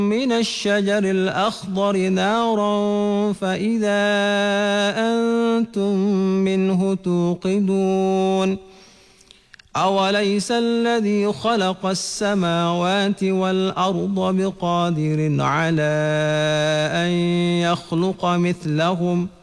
من الشجر الأخضر نارا فإذا أنتم منه توقدون أوليس الذي خلق السماوات والأرض بقادر على أن يخلق مثلهم